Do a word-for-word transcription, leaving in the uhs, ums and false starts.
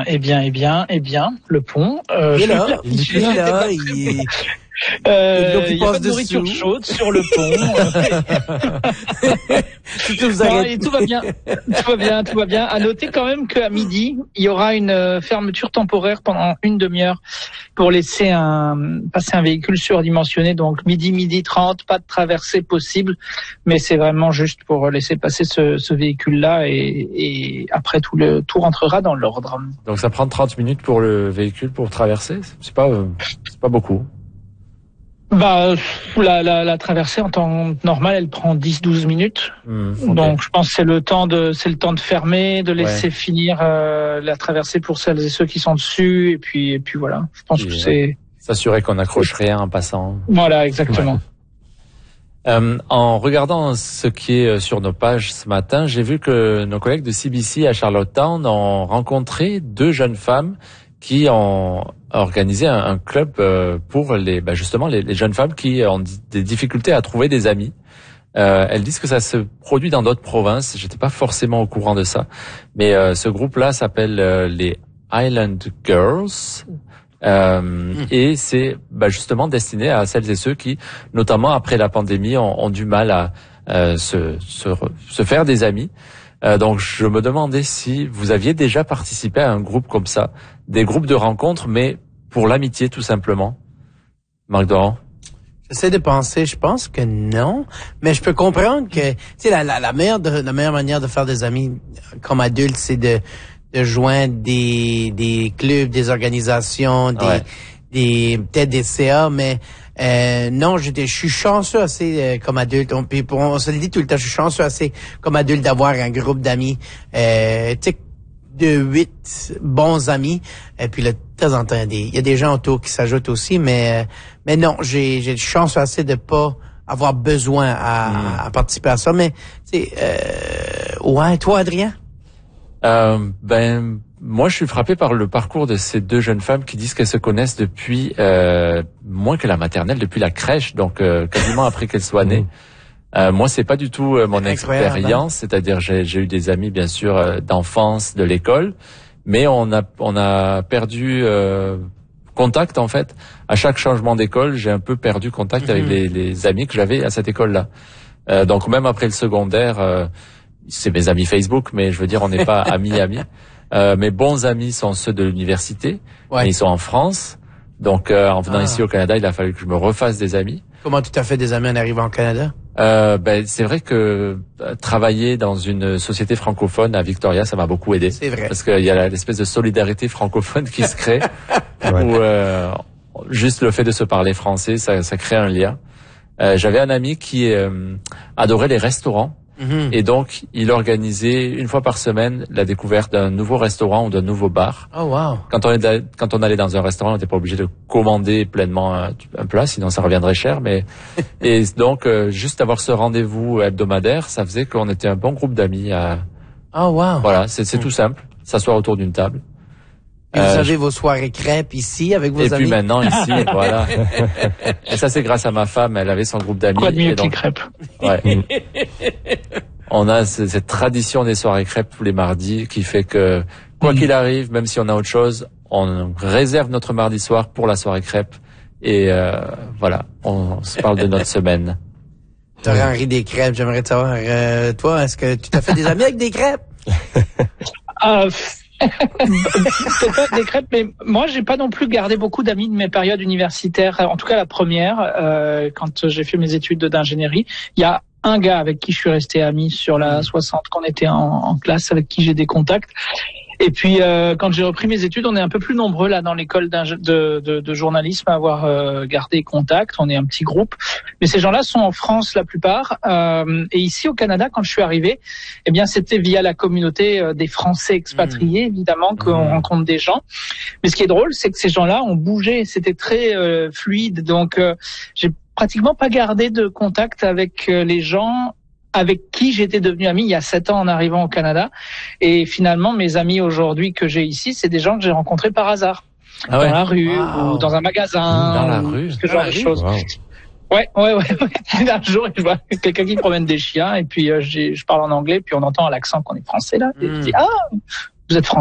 eh bien, eh bien, eh bien, le pont. Euh, il est là, je il est là, il est... Euh, il y a pas de nourriture dessous. chaude sur le pont. non, et tout va bien, tout va bien, tout va bien. À noter quand même qu'à midi, il y aura une fermeture temporaire pendant une demi-heure pour laisser un passer un véhicule surdimensionné. Donc midi, midi trente, pas de traversée possible, mais c'est vraiment juste pour laisser passer ce, ce véhicule-là et, et après tout le tout rentrera dans l'ordre. Donc ça prend trente minutes pour le véhicule pour traverser. C'est pas, euh, c'est pas beaucoup. Bah, la, la, la traversée en temps normal, elle prend dix douze minutes. Mmh, okay. Donc, je pense que c'est le temps de, c'est le temps de fermer, de laisser ouais. finir euh, la traversée pour celles et ceux qui sont dessus. Et puis, et puis voilà. Je pense et que c'est s'assurer qu'on n'accroche rien en passant. Voilà, exactement. Ouais. Euh, en regardant ce qui est sur nos pages ce matin, j'ai vu que nos collègues de C B C à Charlottetown ont rencontré deux jeunes femmes qui ont organisé un, un club pour les, bah justement les, les jeunes femmes qui ont des difficultés à trouver des amis. Euh, elles disent que ça se produit dans d'autres provinces. J'étais pas forcément au courant de ça, mais euh, ce groupe-là s'appelle euh, les Island Girls. Euh, mmh. Et c'est bah, justement destiné à celles et ceux qui, notamment après la pandémie, ont, ont du mal à euh, se, se, se faire des amis. Euh, donc je me demandais si vous aviez déjà participé à un groupe comme ça, des groupes de rencontres, mais pour l'amitié tout simplement. Marc Doran. J'essaie de penser, je pense que non, mais je peux comprendre que tu sais la, la, la meilleure de, la meilleure manière de faire des amis comme adulte, c'est de de joindre des des clubs, des organisations, des ouais. des peut-être des C A, mais Euh, non, je, je suis chanceux assez euh, comme adulte. On, puis pour, on se le dit tout le temps, je suis chanceux assez comme adulte d'avoir un groupe d'amis, euh, tu sais, de huit bons amis. Et puis là, de temps en temps, il y a des, il y a des gens autour qui s'ajoutent aussi, mais mais non, j'ai j'ai chanceux assez de pas avoir besoin à, mmh. à, à participer à ça. Mais tu sais, euh, ouais, toi, Adrien. Euh, ben. Moi, je suis frappé par le parcours de ces deux jeunes femmes qui disent qu'elles se connaissent depuis euh, moins que la maternelle, depuis la crèche, donc euh, quasiment après qu'elles soient nées. Euh, moi, c'est pas du tout euh, mon expérience, hein. C'est-à-dire j'ai, j'ai eu des amis bien sûr euh, d'enfance, de l'école, mais on a on a perdu euh, contact en fait. À chaque changement d'école, j'ai un peu perdu contact mm-hmm. avec les, les amis que j'avais à cette école-là. Euh, donc même après le secondaire, euh, c'est mes amis Facebook, mais je veux dire on n'est pas amis amis. Euh, mes bons amis sont ceux de l'université, ouais. mais ils sont en France. Donc, euh, en venant ah. ici au Canada, il a fallu que je me refasse des amis. Comment tu t'as fait des amis en arrivant au Canada? Euh, ben, c'est vrai que euh, travailler dans une société francophone à Victoria, ça m'a beaucoup aidé. C'est vrai. Parce qu'il y a l'espèce de solidarité francophone qui se crée, ouais. où euh, juste le fait de se parler français, ça, ça crée un lien. Euh, j'avais un ami qui euh, adorait les restaurants. Mm-hmm. Et donc, il organisait une fois par semaine la découverte d'un nouveau restaurant ou d'un nouveau bar. Oh wow. Quand on est, quand on allait dans un restaurant, on n'était pas obligé de commander pleinement un, un plat, sinon ça reviendrait cher. Mais et donc, euh, juste avoir ce rendez-vous hebdomadaire, ça faisait qu'on était un bon groupe d'amis. À... Oh wow. Voilà, c'est, c'est mm. tout simple. S'asseoir autour d'une table. Et vous euh, avez je... vos soirées crêpes ici avec vos et amis. Et puis maintenant ici, voilà. Et ça c'est grâce à ma femme, elle avait son groupe d'amis. Quoi de mieux et donc, que les crêpes. Ouais. On a cette tradition des soirées crêpes tous les mardis qui fait que quoi mmh. qu'il arrive, même si on a autre chose, on réserve notre mardi soir pour la soirée crêpes et euh, voilà, on se parle de notre semaine. T'aurais Henri des crêpes, j'aimerais te savoir, euh, toi, est-ce que tu t'as fait des amis avec des crêpes? euh, peut-être pas des crêpes, mais moi j'ai pas non plus gardé beaucoup d'amis de mes périodes universitaires, en tout cas la première, euh, quand j'ai fait mes études d'ingénierie. Il y a un gars avec qui je suis resté ami sur la soixante, qu'on était en, en classe, avec qui j'ai des contacts. Et puis, euh, quand j'ai repris mes études, on est un peu plus nombreux là dans l'école de, de, de journalisme à avoir euh, gardé contact. On est un petit groupe, mais ces gens-là sont en France la plupart. Euh, et ici au Canada, quand je suis arrivé, eh bien, c'était via la communauté euh, des Français expatriés, mmh. évidemment, qu'on mmh. rencontre des gens. Mais ce qui est drôle, c'est que ces gens-là ont bougé. C'était très euh, fluide. Donc, euh, j'ai pratiquement pas gardé de contact avec euh, les gens avec qui j'étais devenu ami il y a sept ans en arrivant au Canada. Et finalement, mes amis aujourd'hui que j'ai ici, c'est des gens que j'ai rencontrés par hasard. Ah ouais. Dans la rue, wow. ou dans un magasin. Dans la rue. Ce genre de choses. Wow. Ouais, ouais, ouais, ouais. Un jour, je vois quelqu'un qui promène des chiens, et puis euh, j'ai, je parle en anglais, puis on entend à l'accent qu'on est français, là. Et mm. je dis, ah, vous êtes français.